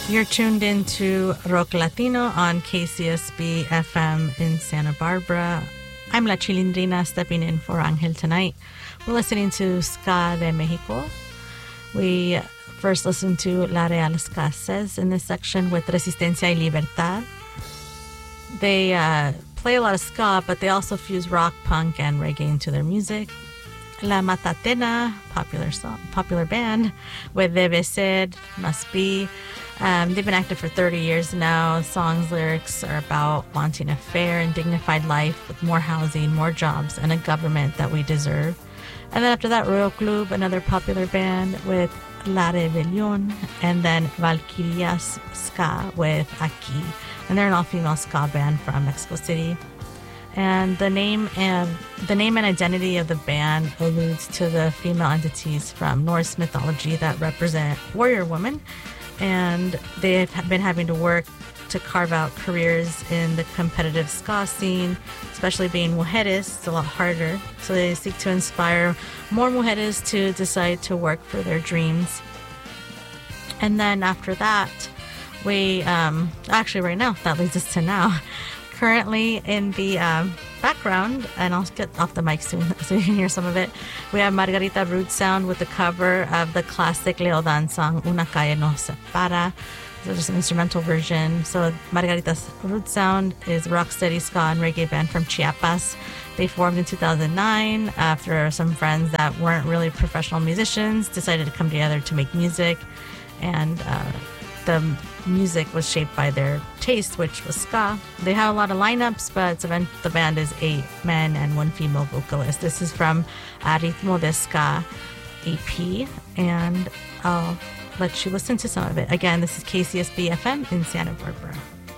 You're tuned into Rock Latino on KCSB FM in Santa Barbara. I'm La Chilindrina, stepping in for Angel tonight. We're listening to Ska de Mexico. We first listened to La Real Escasez in this section with Resistencia y Libertad. They play a lot of ska, but they also fuse rock, punk, and reggae into their music. La Matatena, popular band with Debe Ser, Must Be. They've been active for 30 years now. Songs, lyrics are about wanting a fair and dignified life with more housing, more jobs, and a government that we deserve. And then after that, Royal Club, another popular band with La Rebelión, and then Valkyrias Ska with Aquí. And they're an all-female ska band from Mexico City. And the name and identity of the band alludes to the female entities from Norse mythology that represent warrior women. And they've been having to work to carve out careers in the competitive ska scene, especially being mujeres. It's a lot harder. So they seek to inspire more mujeres to decide to work for their dreams. And then after that, we, actually right now, that leads us to now. Currently in the background, and I'll get off the mic soon so you can hear some of it, we have Margarita Root Sound with the cover of the classic Leodan song Una Calle Nos Separa. So just an instrumental version. So Margarita's Root Sound is a rocksteady ska and reggae band from Chiapas. They formed in 2009 after some friends that weren't really professional musicians decided to come together to make music, and the music was shaped by their taste, which was ska. They have a lot of lineups, but the band is 8 men and 1 female vocalist. This is from Ritmo de Ska EP, and I'll let you listen to some of it. Again, this is KCSB FM in Santa Barbara.